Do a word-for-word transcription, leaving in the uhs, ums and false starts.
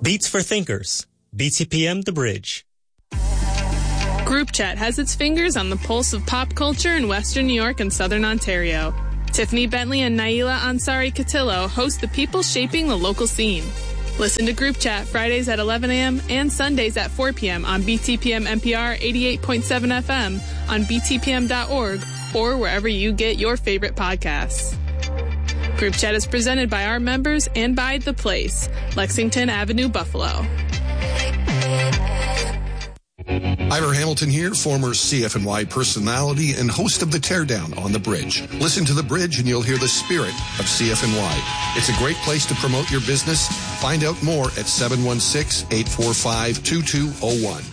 Beats for Thinkers. B T P M The Bridge. Group Chat has its fingers on the pulse of pop culture in Western New York and Southern Ontario. Tiffany Bentley and Naila Ansari Katillo host the people shaping the local scene. Listen to Group Chat Fridays at eleven a.m. and Sundays at four p.m. on B T P M N P R eighty-eight point seven F M, on B T P M dot org, or wherever you get your favorite podcasts. Group Chat is presented by our members and by The Place, Lexington Avenue, Buffalo. Ira Hamilton here, former C F N Y personality and host of The Teardown on The Bridge. Listen to The Bridge and you'll hear the spirit of C F N Y. It's a great place to promote your business. Find out more at seven one six, eight four five, two two zero one.